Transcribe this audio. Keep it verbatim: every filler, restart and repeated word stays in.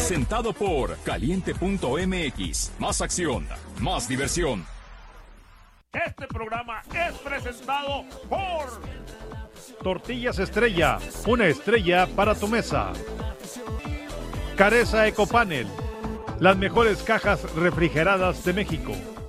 Presentado por Caliente punto M X. Más acción, más diversión. Este programa es presentado por Tortillas Estrella, una estrella para tu mesa. Careza Ecopanel, las mejores cajas refrigeradas de México.